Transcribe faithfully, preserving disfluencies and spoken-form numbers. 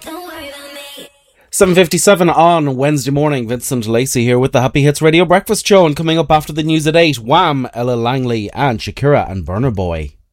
seven fifty-seven on Wednesday morning. Vincent Lacey here with the Happy Hits Radio Breakfast Show, and coming up after the news at eight, Wham, Ella Langley and Shakira and Burna Boy.